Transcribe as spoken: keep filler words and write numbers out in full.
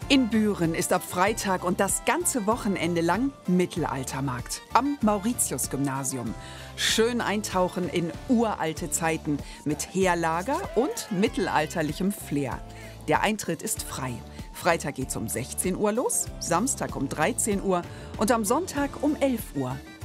In Büren ist ab Freitag und das ganze Wochenende lang Mittelaltermarkt am Mauritius-Gymnasium. Schön eintauchen in uralte Zeiten mit Heerlager und mittelalterlichem Flair. Der Eintritt ist frei. Freitag geht's um sechzehn Uhr los, Samstag um dreizehn Uhr und am Sonntag um elf Uhr.